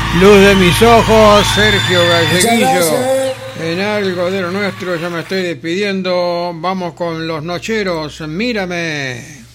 Luz de mis ojos, Sergio Galleguillo. En algo de lo nuestro, ya me estoy despidiendo. Vamos con los nocheros. Mírame.